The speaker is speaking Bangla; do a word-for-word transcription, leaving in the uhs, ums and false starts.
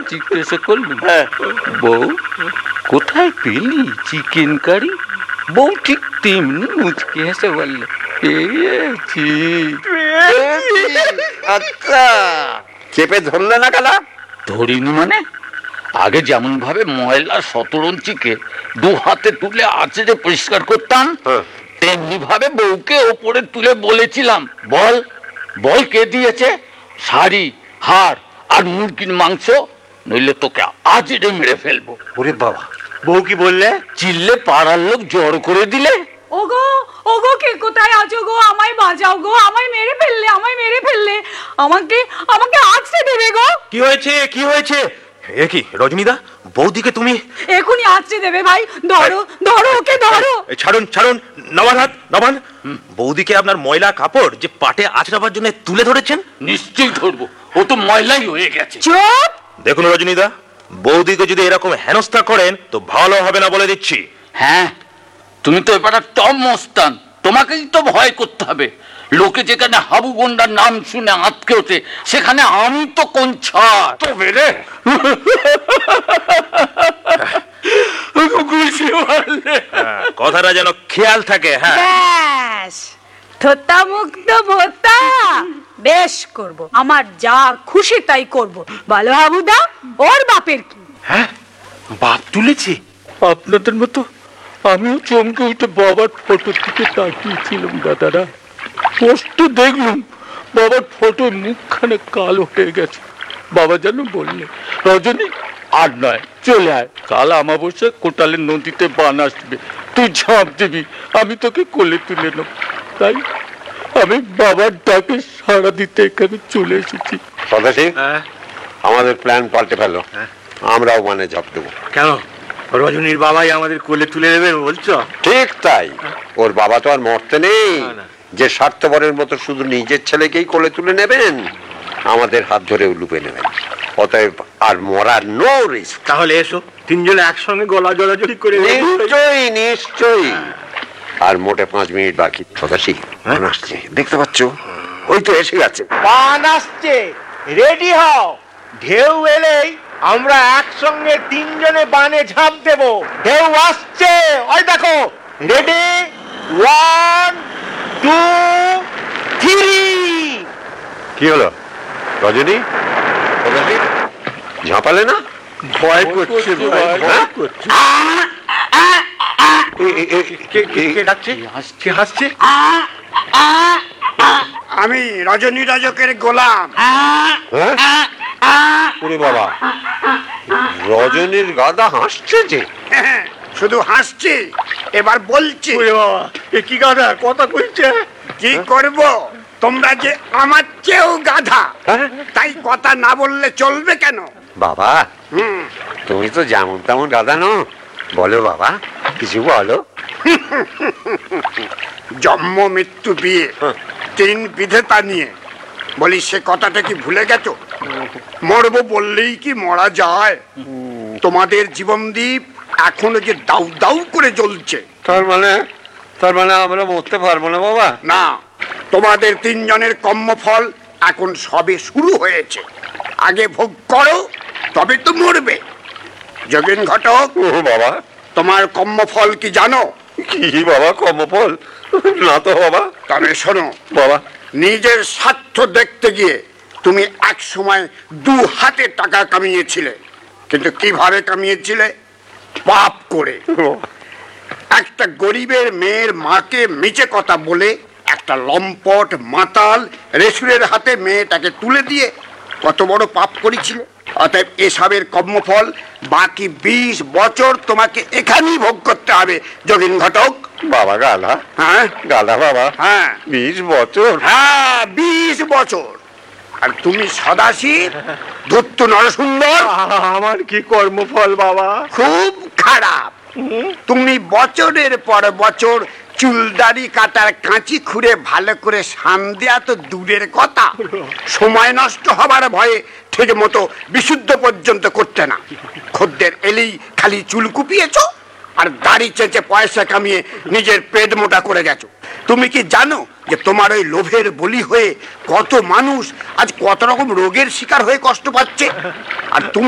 জিজ্ঞাসা করলুম, বউ কোথায় পেলি চিকেন কারি? বউ ঠিক তেমনি মুচকে হেসে বলল, পেয়েছি। আচ্ছা, চেপে ধরলে না কালা? ধরিনি মানে? আগে যেমন ভাবে ময়লা শতরঞ্চিকে দু হাতে তুলে আঁচড়ে পরিষ্কার করতাম, তেমনি ভাবে বউকে ওপরে তুলে বলেছিলাম, বল বল কে দিয়েছে শাড়ি, হার আর মুরগির মাংস, নইলে তোকে আঁচড়ে মেরে ফেলবো। ওরে বাবা, বউ কি বললে? চিল্লে পাড়ার লোক জড়ো করে দিলে। ওগো ওগো, কে কোথায় আছো গো? আমায় বাঁচাও গো, আমায় মেরে ফেললে, আমায় মেরে ফেললে, আমাকে আমাকে আঁচড়ে দেবে গো। কি হয়েছে, কি হয়েছে? এ কি রজনীদা, বৌদিকে তুমি এখনই আঁচড়ে দেবে ভাই, ধরো ধরো ওকে ধরো। ছাড়ুন ছাড়ুন, নবান হাত নবান। বৌদিকে আপনার ময়লা কাপড় যে পাটে আঁচড়াবার জন্য তুলে ধরেছেন? নিশ্চয়ই ধরবো, ও তো ময়লাই হয়ে গেছে। চুপ! দেখুন রজনীদা, বৌদিকে যদি এরকম হেনস্থা করেন তো ভালো হবে না বলে দিচ্ছি। হ্যাঁ, তুমি তো এবার টম মস্তান, তোমাকেই তো ভয় করতে হবে। লোকে যেখানে হাবু গন্ডার নাম শুনে আঁতকে ওঠে, সেখানে আমি তো কোন ছাড়। কথাটা যেন খেয়াল থাকে। হ্যাঁ, ব্যাস, থোতা মুক্ত ভোতা বেশ করব, আমার যা খুশি তাই করব। বলো হাবুদা, ওর বাপের কি? হ্যাঁ, বাপ তুলেছি। আপনাদের মতো আমিও চমকে উঠে বাবার ফটোর দিকে তাকিয়েছিলাম দাদারা। পোস্টে দেখলাম বাবার ফটো মুখখানে কালো হয়ে গেছে। বাবা যেন বললে, রজনী আর নয়, চলে আয়, কাল আমাবস্যা কোটালের নদীতে বান আসবে, তুই ঝাঁপ দিবি, আমি তোকে কোলে তুলে নেব। তাই আমি বাবার ডাকে সাড়া দিতে এখানে চলে এসেছি। সদাশি, আমাদের প্ল্যান পাল্টে ফেলো, আমরাও মানে ঝাঁপ দেবো। কেন, রজনীর বাবাই আমাদের কোলে তুলে নেবেন বলছো? ঠিক তাই, ওর বাবা তো আর মরতে নেই যে স্বার্থপরের মতো শুধু নিজের ছেলেকেই কোলে তুলে নেবেন, আমাদের হাত ধরে লুপে নেবেন। অতএব আর মরার নো রিস্ক। তাহলে এসো, তিনজনে একসঙ্গে গলা জড়াজড়ি করে। নিশ্চয়ই নিশ্চয়ই। আর মোটে পাঁচ মিনিট বাকি। সদাশি, বান আসছে, দেখতে পাচ্ছ? ওই তো এসে গেছে। বান আসছে, রেডি হও। ঢেউ এলেই আমরা একসঙ্গে তিনজনে বানে ঝাঁপ দেব। ঢেউ আসছে, ওই দেখো। Ready, one two three. কি হলো রজনী, সদাশি, ঝাঁপালে না? ভয় করছে, ভয় করছে। কে ডাকছে, কে হাসছে? আমি রজনী রাজকের গোলাম। ওরে বাবা, রজনীর গাদা হাসছে যে। শুধু হাসছি, এবার বলছি। বাবা, এ কি গাধা কথা কইছে? কি করব, তোমরা যে আমার চেয়েও গাধা, তাই কথা না বললে চলবে কেন? বাবা, হুম, তুমি তো যেমন তেমন গাদা নো, বলো বাবা, কিছু বলো। জন্ম মৃত্যু বিয়ে তিন বিধেতা নিয়ে বলি, সে কথাটা কি ভুলে গেছো? মরবো বললেই কি মরা যায়? তোমাদের জীবনদীপ এখনো যে দাউ দাউ করে জ্বলছে। তার মানে তার মানে আমরা মরতে পারবো না বাবা? না, তোমাদের তিনজনের কর্মফল এখন সবে শুরু হয়েছে। আগে ভোগ করো, তবে তো মরবে। যোগেন ঘটক, ও বাবা, তোমার কর্মফল কি জানো? কি বাবা কর্মফল? না তো বাবা। তবে শোনো বাবা, নিজের স্বার্থ দেখতে গিয়ে তুমি এক সময় দু হাতে টাকা কামিয়েছিলে, কিন্তু কিভাবে কামিয়েছিলে? পাপ করে। একটা গরিবের মেয়ের মাকে মিছে কথা বলে একটা লম্পট মাতাল রেশুরের হাতে মেয়েটাকে তুলে দিয়ে কত বড় পাপ করেছিলে। অতএব এসবের কর্মফল বাকি বিশ বছর তোমাকে এখানেই ভোগ করতে হবে যোগিন ঘটক। বাবা গাধা। হ্যাঁ গাধা বাবা। হ্যাঁ, বিশ বছর। হ্যাঁ বিশ বছর। আর তুমি সদাশিব ধূর্ত নরসুন্দর, আমার কি কর্মফল বাবা? খুব খারাপ। তুমি বছরের পর বছর চুলদাড়ি কাটার কাঁচি খুঁড়ে ভালো করে সান দেয়া তো দূরের কথা, সময় নষ্ট হবার ভয়ে ঠিক মতো বিশুদ্ধ পর্যন্ত করতে না। খদ্দের এলেই খালি চুল কুপিয়েছো আর দাড়ি চেঁচে পয়সা কামিয়ে নিজের পেট মোটা করে গেছো। তুমি কি জানো যে তোমার ওই লোভের বলি হয়ে কত মানুষ আজ কত রকম রোগের শিকার হয়ে কষ্ট পাচ্ছে? আর তুমি